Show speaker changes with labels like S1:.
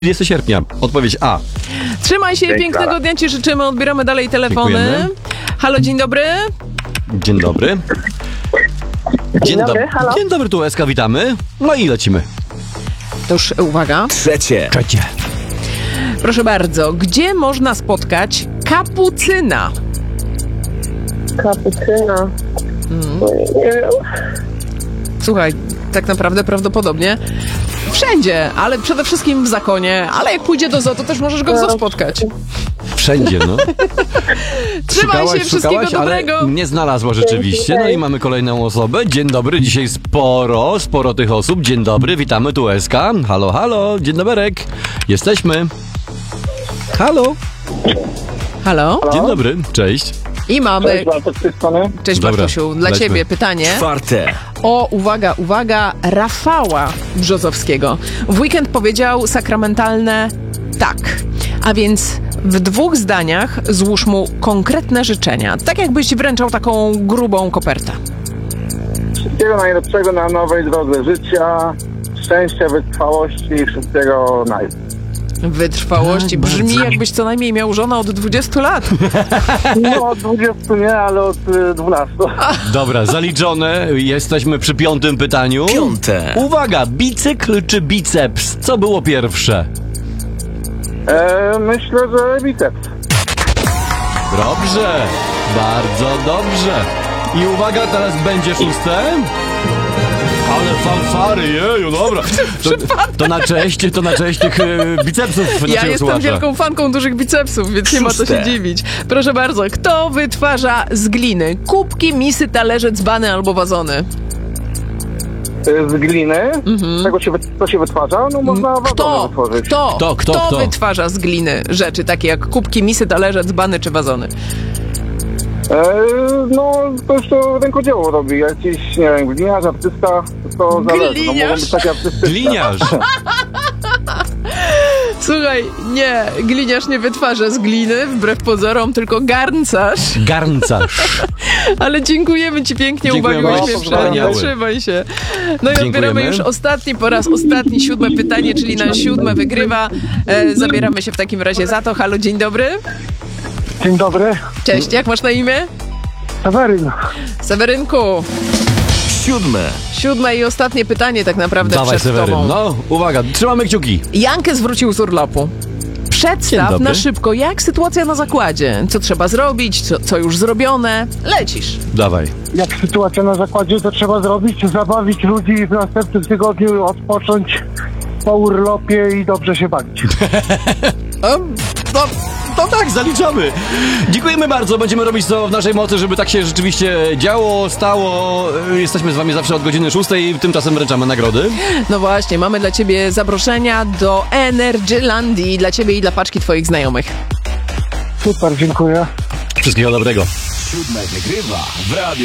S1: 20 sierpnia. Odpowiedź A.
S2: Trzymaj się, pięknego dnia ci życzymy. Odbieramy dalej telefony.
S1: Dziękujemy.
S2: Halo, dzień dobry.
S1: Dzień dobry.
S3: Dzień dobry, halo.
S1: Dzień dobry, tu SK, witamy. No i lecimy.
S2: To już uwaga.
S1: Trzecie.
S2: Proszę bardzo, gdzie można spotkać kapucyna?
S3: Kapucyna. Nie wiem.
S2: Słuchaj, tak naprawdę prawdopodobnie wszędzie, ale przede wszystkim w zakonie. Ale jak pójdzie do zoo, to też możesz go w zoo spotkać.
S1: Wszędzie, no.
S2: Trzymaj się, wszystkiego dobrego.
S1: Ale nie znalazła rzeczywiście. No i mamy kolejną osobę. Dzień dobry, dzisiaj sporo tych osób. Dzień dobry, witamy, tu SK. Halo, halo, dzień doberek. Jesteśmy. Halo.
S2: Halo?
S1: Dzień dobry, cześć.
S2: I mamy...
S3: Cześć, Bartek, z tej strony.
S2: Cześć
S1: Dobra,
S2: Bartusiu, dla
S1: lećmy.
S2: ciebie pytanie.
S4: Czwarte.
S2: O, uwaga, Rafała Brzozowskiego. W weekend powiedział sakramentalne tak. A więc w 2 zdaniach złóż mu konkretne życzenia. Tak jakbyś wręczał taką grubą kopertę.
S3: Wszystkiego najlepszego na nowej drodze życia, szczęścia, wytrwałości i wszystkiego
S2: Wytrwałości.
S1: Tak,
S2: Brzmi
S1: bardzo.
S2: jakbyś co najmniej miał żonę od 20 lat.
S3: No od 20 nie, ale od 12.
S1: Dobra, zaliczone. Jesteśmy przy 5. pytaniu.
S4: Piąte.
S1: Uwaga, bicykl czy biceps? Co było pierwsze?
S3: Myślę, że biceps.
S1: Dobrze, bardzo dobrze. I uwaga, teraz będzie 6. Ale fanfary, jeju, dobra. To na cześć tych bicepsów
S2: Ja
S1: naszego
S2: jestem
S1: słuchacza.
S2: wielką fanką dużych bicepsów, więc nie ma co się
S4: 6.
S2: dziwić. Proszę bardzo, kto wytwarza z gliny kubki, misy, talerze, dzbany albo wazony?
S3: Z gliny. Co się wytwarza? No można wazony wytworzyć.
S1: Kto?
S2: wytwarza z gliny rzeczy takie jak kubki, misy, talerze, dzbany czy wazony?
S3: No ktoś to rękodzieło robi. Jakiś, nie wiem, gliniarz, artysta, to zależy. No,
S2: Gliniarz?
S3: mogą być takie artystyczne.
S1: Gliniarz.
S2: Słuchaj, nie, gliniarz nie wytwarza z gliny, wbrew pozorom, tylko garncarz.
S1: Garncarz.
S2: Ale dziękujemy ci pięknie,
S1: Dziękujemy
S2: ubawiłeś
S1: bardzo,
S2: mnie
S1: wspaniały.
S2: trzymaj się. No i
S1: Dziękujemy.
S2: odbieramy już po raz ostatni 7. pytanie, czyli na 7 wygrywa. Zabieramy się w takim razie za to. Halo, dzień dobry.
S3: Dzień dobry.
S2: Cześć, jak masz na imię?
S3: Seweryn.
S2: Sewerynku.
S4: 7.
S2: 7 i ostatnie pytanie tak naprawdę
S1: Dawaj,
S2: przed
S1: Seweryn.
S2: tobą.
S1: No, uwaga, trzymamy kciuki.
S2: Jankes wrócił z urlopu.
S1: Dzień
S2: Przedstaw
S1: dobry.
S2: na szybko, jak sytuacja na zakładzie. Co trzeba zrobić, co już zrobione. Lecisz.
S1: Dawaj.
S5: Jak sytuacja na zakładzie, to trzeba zrobić, zabawić ludzi i w następnym tygodniu odpocząć po urlopie i dobrze się bawić.
S1: To tak, zaliczamy. Dziękujemy bardzo. Będziemy robić to w naszej mocy, żeby tak się rzeczywiście działo, stało. Jesteśmy z wami zawsze od godziny 6. Tymczasem wręczamy nagrody.
S2: No właśnie, mamy dla ciebie zaproszenia do Energylandii. Dla ciebie i dla paczki twoich znajomych.
S5: Super, dziękuję.
S1: Wszystkiego dobrego.
S4: 7 wygrywa w radiu.